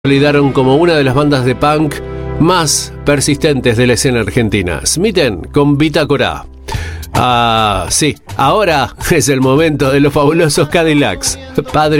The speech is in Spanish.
consolidaron como una de las bandas de punk más persistentes de la escena argentina. Smitten con Bitácora. Sí, ahora es el momento de los fabulosos Cadillacs. Padre